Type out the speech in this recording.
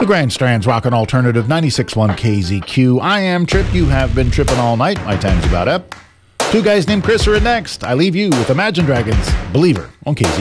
The Grand Strand's Rockin' Alternative 96.1 KZQ. I am Trip. You have been tripping all night. My time's about up. Two guys named Chris are next. I leave you with Imagine Dragons' Believer on KZQ.